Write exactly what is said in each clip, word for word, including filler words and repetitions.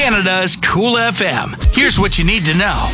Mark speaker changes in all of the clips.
Speaker 1: Canada's Cool F M. Here's what you need to know.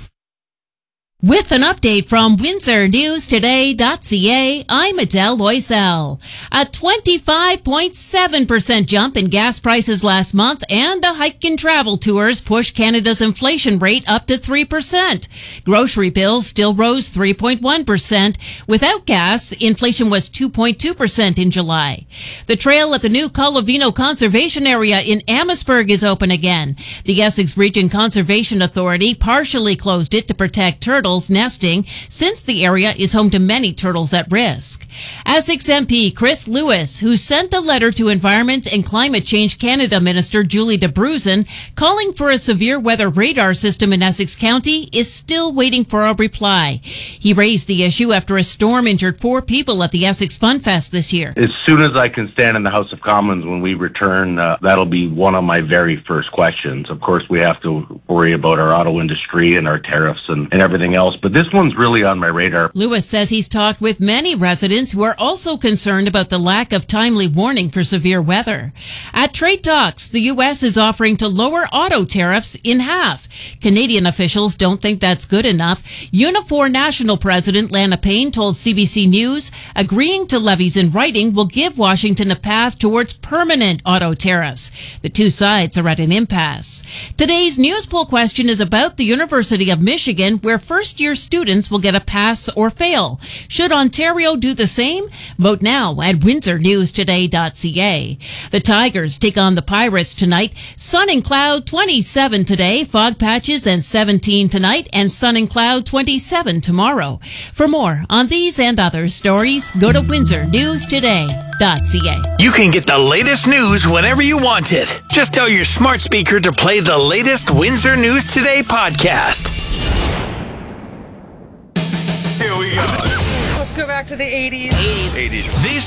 Speaker 2: With an update from Windsor News Today dot C A, I'm Adele Loisel. A twenty-five point seven percent jump in gas prices last month and a hike in travel tours pushed Canada's inflation rate up to three percent. Grocery bills still rose three point one percent. Without gas, inflation was two point two percent in July. The trail at the new Colavino Conservation Area in Amherstburg is open again. The Essex Region Conservation Authority partially closed it to protect turtles nesting, since the area is home to many turtles at risk. Essex M P Chris Lewis, who sent a letter to Environment and Climate Change Canada Minister Julie DeBruzen calling for a severe weather radar system in Essex County, is still waiting for a reply. He raised the issue after a storm injured four people at the Essex Fun Fest this year.
Speaker 3: As soon as I can stand in the House of Commons when we return, uh, that'll be one of my very first questions. Of course, we have to worry about our auto industry and our tariffs and, and everything else. But this one's really on my radar.
Speaker 2: Lewis says he's talked with many residents who are also concerned about the lack of timely warning for severe weather. At trade talks, the U S is offering to lower auto tariffs in half. Canadian officials don't think that's good enough. Unifor National President Lana Payne told C B C News agreeing to levies in writing will give Washington a path towards permanent auto tariffs. The two sides are at an impasse. Today's news poll question is about the University of Michigan, where first year students will get a pass or fail. Should Ontario do the same? Vote now at Windsor News Today dot C A. The Tigers take on the Pirates tonight. Sun and cloud twenty-seven today, fog patches and seventeen tonight, and sun and cloud twenty-seven tomorrow. For more on these and other stories, go to Windsor News Today dot C A.
Speaker 1: You can get the latest news whenever you want it. Just tell your smart speaker to play the latest Windsor News Today podcast.
Speaker 4: Here we go.
Speaker 5: Let's go back to the eighties.
Speaker 1: eighties. This